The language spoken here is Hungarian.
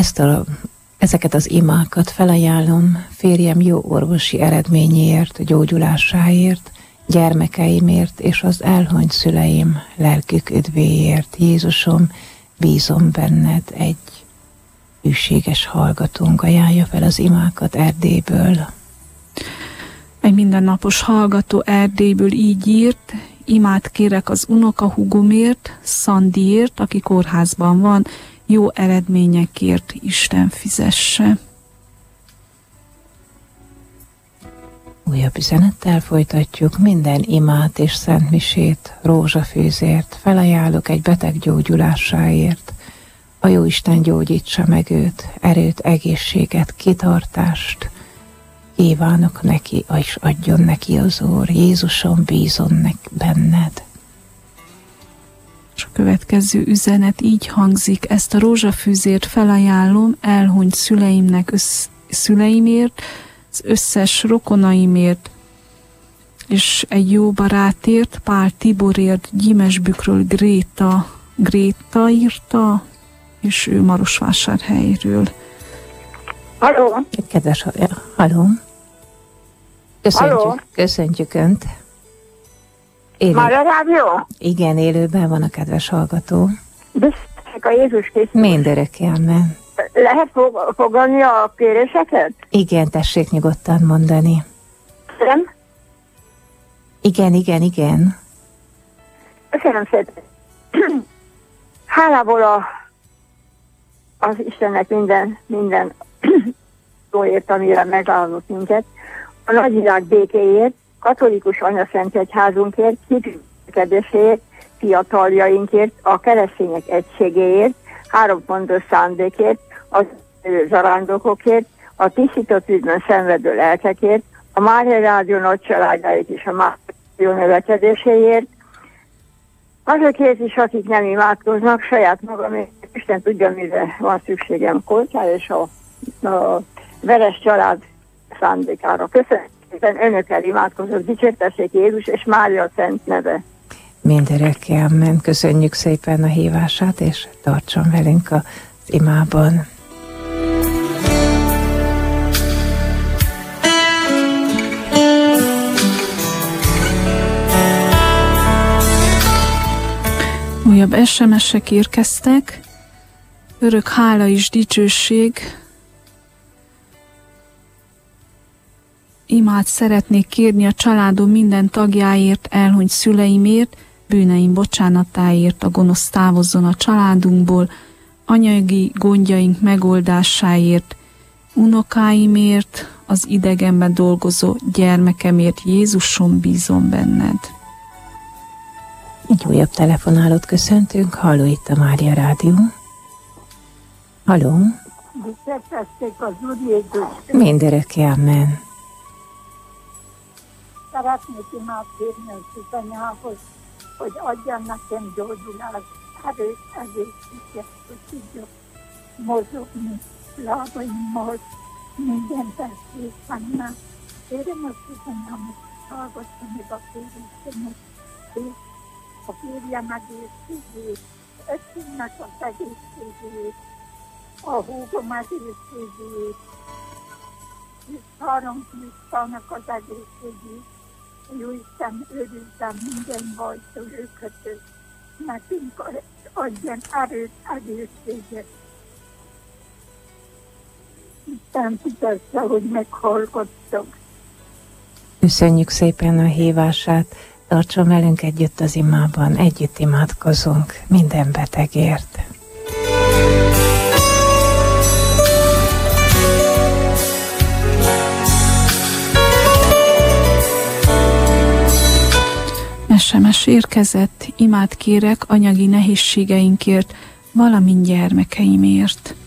ezeket az imákat felajánlom férjem jó orvosi eredményéért, gyógyulásáért, gyermekeimért és az elhunyt szüleim lelkük üdvéért. Jézusom, bízom benned. Egy hűséges hallgatónk ajánlja fel az imákat Erdélyből. Egy mindennapos hallgató Erdélyből így írt: imát kérek az unokahúgomért, Szandiért, aki kórházban van, jó eredményekért Isten fizesse. Újabb üzenettel folytatjuk. Minden imát és szentmisét rózsafűzért felajánlok egy beteg gyógyulásáért. A Jóisten gyógyítsa meg őt, erőt, egészséget, kitartást kívánok neki, és adjon neki az Úr. Jézusom, bízom benned. És a következő üzenet így hangzik: ezt a rózsafűzért felajánlom elhunyt szüleimnek, szüleimért, az összes rokonaimért, és egy jó barátért, Pál Tiborért, Gyimesbükről Gréta írta, és ő Marosvásárhelyről. Halló! Kedves, halló! Köszöntjük Önt! Már a rádió? Igen, élőben van a kedves hallgató. Biztosak a Jézus Krisztus. Mindörökké, amen. Lehet fogadni a kéréseket? Igen, tessék nyugodtan mondani. Nem? Igen. Köszönöm szépen. Hálából az Istennek minden szóért, amire megállott minket, a nagyvilág békéért, katolikus anyaszent egyházunkért, kitüntetéséért, fiataljainkért, a keresztények egységéért, 3 pontos szándékért, az zarándokokért, a tisztított ügyben szenvedő lelkekért, a Mária Rádió nagy családjáért és a Mária Rádió növekedéséért, azokért is, akik nem imádkoznak, saját magamért, Isten tudja, mire van szükségem, kolcsára és a veres család szándékára. Köszönöm szépen, önökkel imádkozok, dicsértessék Jézus és Mária szent neve. Mindörökké, amen. Köszönjük szépen a hívását, és tartson velünk az imában. Újabb SMS-ek érkeztek. Örök hála és dicsőség. Imát szeretnék kérni a családom minden tagjáért, elhunyt szüleimért, bűneim bocsánatáért, a gonosz távozzon a családunkból, anyagi gondjaink megoldásáért, unokáimért, az idegenben dolgozó gyermekemért. Jézusom, bízom benned. Egy újabb telefonálót köszöntünk. Halló, itt a Mária Rádió. Halló. Dicsértessék az Úr Jézus. Mindörökké, amen. Szeretnék imát kérni az anyához, hogy adjan nekem gyógyulást, erőt, egészséget, hogy tudjak mozogni lábaimmal, minden testrészemmel. Kérem azt az anyámat, hallgassa meg a kérésemet, és a férjem egészségét, öcsémnek az egészségét, a húgom egészségét, és 3 Krisztának az egészségét. Jóisten, őrizzen minden bajtól őkötő, nekünk adjon erőt, egészséget. Isten fizesse, hogy meghallgattok. Köszönjük szépen a hívását. Tartson velünk együtt az imában. Együtt imádkozunk minden betegért. SMS érkezett: imát kérek anyagi nehézségeinkért, valamint gyermekeimért.